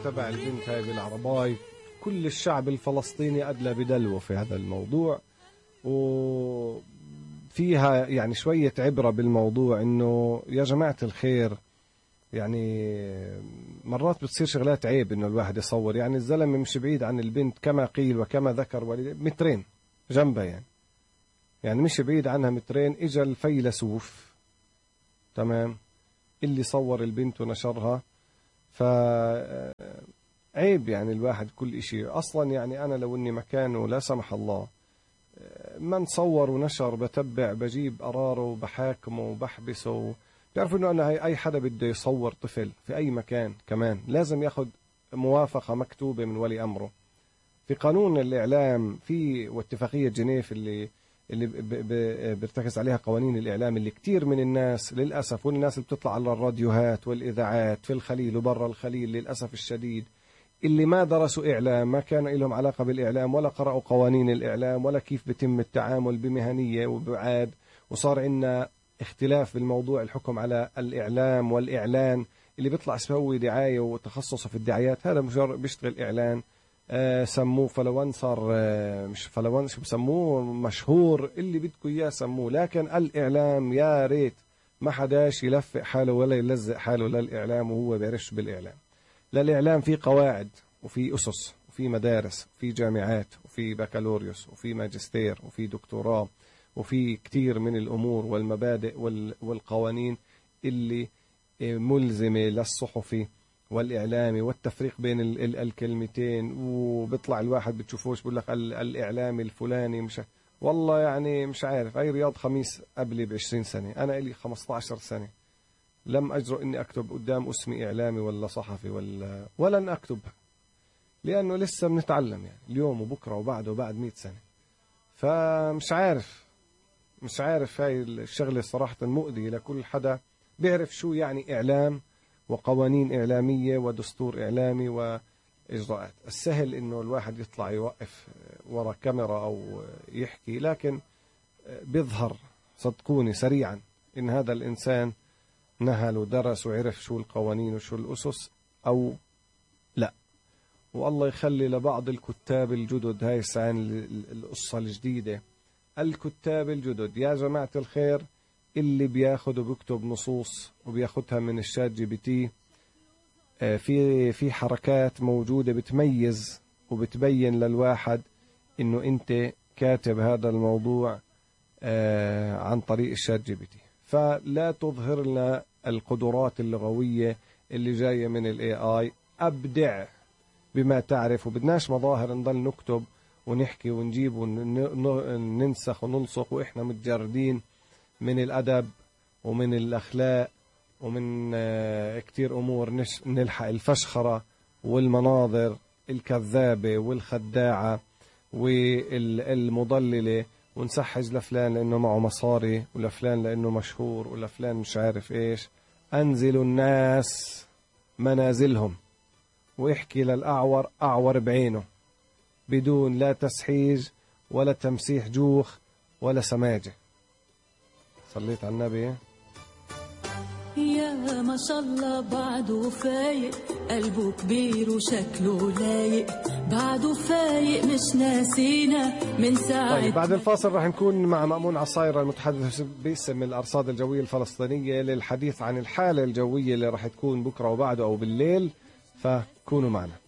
تبع البنت هاي بالعرباي. كل الشعب الفلسطيني أدلى بدلوه في هذا الموضوع، وفيها يعني شوية عبرة بالموضوع إنه يا جماعة الخير، يعني مرات بتصير شغلات عيب إنه الواحد يصور. يعني الزلمة مش بعيد عن البنت كما قيل وكما ذكر مترين جنبها، يعني مش بعيد عنها مترين. إجا الفيلسوف تمام اللي صور البنت ونشرها. فعيب يعني الواحد كل إشي أصلا. يعني أنا لو إني مكانه لا سمح الله من صور ونشر بتبع بجيب قراره وبحاكمه وبحبسه. بيعرفوا إنه أنا أي حدا بده يصور طفل في أي مكان كمان لازم ياخد موافقة مكتوبة من ولي أمره. في قانون الإعلام في واتفاقية جنيف اللي بيرتكز عليها قوانين الإعلام، اللي كتير من الناس للأسف، والناس اللي بتطلع على الراديوهات والإذاعات في الخليل وبرا الخليل للأسف الشديد، اللي ما درسوا إعلام، ما كان لهم علاقة بالإعلام ولا قرأوا قوانين الإعلام ولا كيف بتم التعامل بمهنية وبعاد. وصار عندنا اختلاف بالموضوع الحكم على الإعلام والإعلان. اللي بيطلع يسوي دعاية وتخصصه في الدعايات هذا مش بيشتغل إعلان. سموه فلونسر، مش فلونسر، بسموه مشهور، اللي بدكم إياه سموه. لكن الإعلام يا ريت ما حداش يلفق حاله ولا يلزق حاله للإعلام وهو بيعرفش بالإعلام. للإعلام في قواعد وفي أسس وفي مدارس وفي جامعات وفي بكالوريوس وفي ماجستير وفي دكتوراه، وفي كتير من الأمور والمبادئ والقوانين اللي ملزمة للصحفي والإعلامي، والتفريق بين الكلمتين. وبيطلع الواحد بتشوفوش بقول لك الإعلامي الفلاني مش والله يعني مش عارف. أي رياض خميس قبلي ب20 سنة، أنا إلي 15 سنة لم أجرؤ إني أكتب قدام اسمي إعلامي ولا صحفي ولن أكتبها، لأنه لسه بنتعلم يعني اليوم وبكرة وبعده وبعد 100 سنة. فمش عارف هاي الشغلة صراحة مؤذية لكل حدا بيعرف شو يعني إعلام وقوانين إعلامية ودستور إعلامي وإجراءات. السهل إنه الواحد يطلع يوقف ورا كاميرا أو يحكي، لكن بيظهر صدقوني سريعا إن هذا الإنسان نهل ودرس وعرف شو القوانين وشو الأسس أو لا. والله يخلي لبعض الكتاب الجدد، هاي السنة القصة الجديدة، الكتاب الجدد يا جماعة الخير اللي بياخد وبيكتب نصوص وبياخدها من الشات جي بي تي، في حركات موجودة بتميز وبتبين للواحد إنه أنت كاتب هذا الموضوع عن طريق الشات جي بي تي. فلا تظهر لنا القدرات اللغوية اللي جاية من الاي اي. أبدع بما تعرف، وبدناش مظاهر نضل نكتب ونحكي ونجيب وننسخ ونلصق وإحنا متجردين من الأدب ومن الأخلاق ومن كتير أمور. نلحق الفشخرة والمناظر الكذابة والخداعة والمضللة، ونسحج لفلان لأنه معه مصاري، ولفلان لأنه مشهور، ولفلان مش عارف إيش. أنزلوا الناس منازلهم ويحكي للأعور أعور بعينه بدون لا تسحيج ولا تمسيح جوخ ولا سماجة. صليت على النبي. يا ما شاء الله بعده فايق، قلبه كبير وشكله لايق، بعده فايق مش ناسينا من ساعة. طيب بعد الفاصل راح نكون مع مأمون عصايرة المتحدث باسم الأرصاد الجوية الفلسطينية للحديث عن الحالة الجوية اللي راح تكون بكرة وبعده أو بالليل، فكونوا معنا.